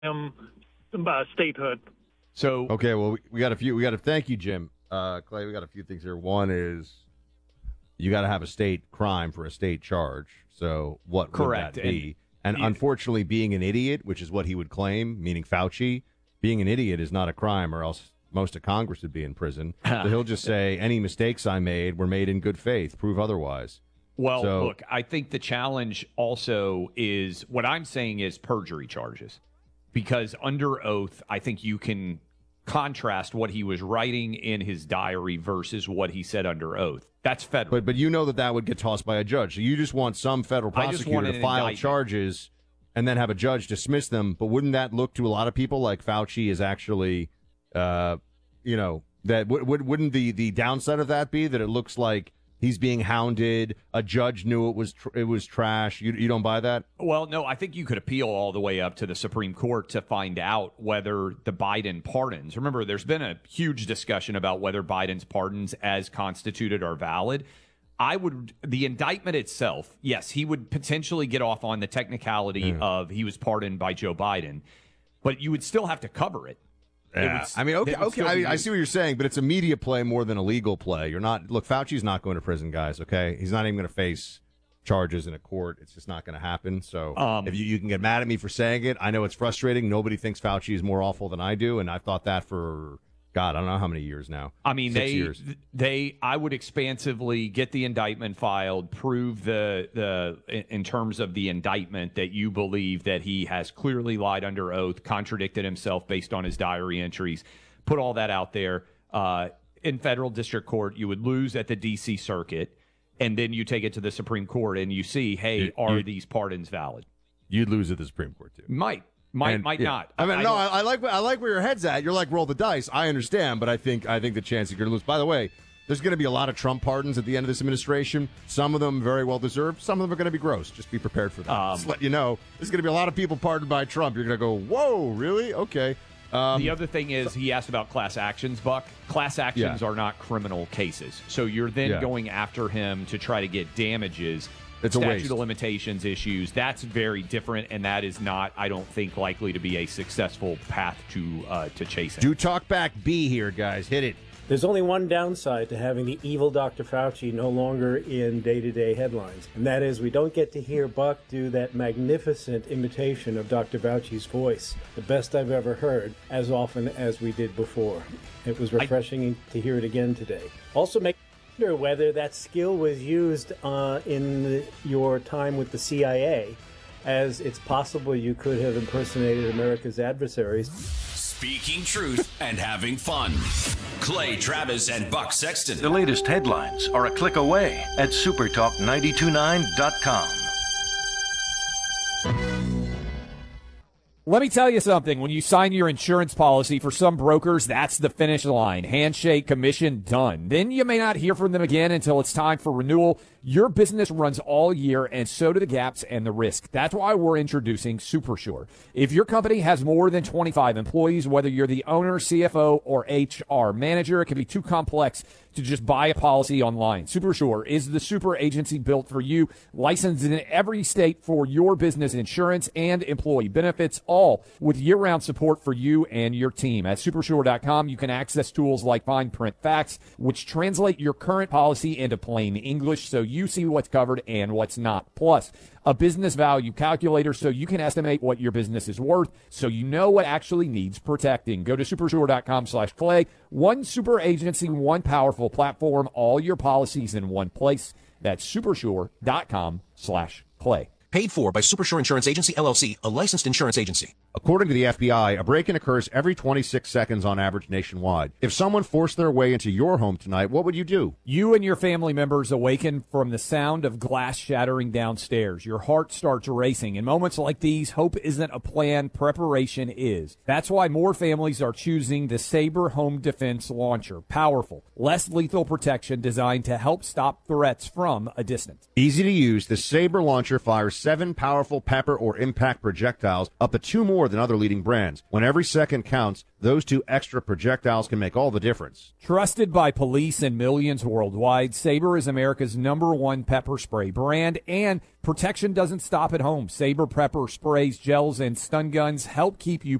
statehood. So okay, well, we got a few. We got to thank you, Jim. Clay, we got a few things here. One is you got to have a state crime for a state charge. So what correct. would that be? And unfortunately, being an idiot, which is what he would claim, meaning Fauci, being an idiot is not a crime, or else most of Congress would be in prison. So he'll just say, any mistakes I made were made in good faith. Prove otherwise. Well, look, I think the challenge also is what I'm saying is perjury charges. Because under oath, I think you can contrast what he was writing in his diary versus what he said under oath. That's federal. But you know that would get tossed by a judge. So you just want some federal prosecutor to file charges and then have a judge dismiss them. But wouldn't that look to a lot of people like Fauci is actually, that wouldn't the downside of that be that it looks like he's being hounded. A judge knew it was trash. You don't buy that? Well, no, I think you could appeal all the way up to the Supreme Court to find out whether the Biden pardons. Remember, there's been a huge discussion about whether Biden's pardons as constituted are valid. The indictment itself, yes, he would potentially get off on the technicality of he was pardoned by Joe Biden, but you would still have to cover it. Yeah. I see what you're saying, but it's a media play more than a legal play. Look, Fauci's not going to prison, guys, okay? He's not even going to face charges in a court. It's just not going to happen. So if you can get mad at me for saying it, I know it's frustrating. Nobody thinks Fauci is more awful than I do, and I've thought that for, God, I don't know how many years now. I mean, 6 years. I would expansively get the indictment filed, prove in terms of the indictment that you believe that he has clearly lied under oath, contradicted himself based on his diary entries, put all that out there. In federal district court, you would lose at the D.C. Circuit, and then you take it to the Supreme Court and you see, hey, are these pardons valid? You'd lose at the Supreme Court, too. Might not. I mean, I like where your head's at. You're like, roll the dice. I understand, but I think the chance you're going to lose. By the way, there's going to be a lot of Trump pardons at the end of this administration. Some of them very well deserved. Some of them are going to be gross. Just be prepared for that. Just let you know, there's going to be a lot of people pardoned by Trump. You're going to go, whoa, really? Okay. The other thing is he asked about class actions, Buck. Class actions are not criminal cases. So you're then going after him to try to get damages. It's a waste. Statute of limitations issues. That's very different, and that is not, I don't think, likely to be a successful path to chasing. Do talk back B here, guys. Hit it. There's only one downside to having the evil Dr. Fauci no longer in day-to-day headlines, and that is we don't get to hear Buck do that magnificent imitation of Dr. Fauci's voice, the best I've ever heard, as often as we did before. It was refreshing to hear it again today. Also, make wonder whether that skill was used in your time with the CIA, as it's possible you could have impersonated America's adversaries. Speaking truth and having fun. Clay Travis and Buck Sexton. The latest headlines are a click away at supertalk929.com. Let me tell you something. When you sign your insurance policy, for some brokers, that's the finish line. Handshake, commission, done. Then you may not hear from them again until it's time for renewal. Your business runs all year, and so do the gaps and the risk. That's why we're introducing SuperSure. If your company has more than 25 employees, whether you're the owner, CFO, or HR manager, it can be too complex to just buy a policy online. SuperSure is the super agency built for you, licensed in every state for your business insurance and employee benefits, all with year-round support for you and your team. At supersure.com, you can access tools like fine print facts, which translate your current policy into plain English so you see what's covered and what's not. Plus, a business value calculator so you can estimate what your business is worth so you know what actually needs protecting. Go to supersure.com/Clay. One super agency, one powerful platform, all your policies in one place. That's supersure.com/Clay. Paid for by Supersure Insurance Agency, LLC, a licensed insurance agency. According to the FBI, a break-in occurs every 26 seconds on average nationwide. If someone forced their way into your home tonight, what would you do? You and your family members awaken from the sound of glass shattering downstairs. Your heart starts racing. In moments like these, hope isn't a plan, preparation is. That's why more families are choosing the Sabre Home Defense Launcher. Powerful, less lethal protection designed to help stop threats from a distance. Easy to use, the Sabre Launcher fires 7 powerful pepper or impact projectiles, up to 2 more more than other leading brands. When every second counts, those 2 extra projectiles can make all the difference. Trusted by police and millions worldwide, Sabre is America's #1 pepper spray brand, and protection doesn't stop at home. Sabre pepper sprays, gels, and stun guns help keep you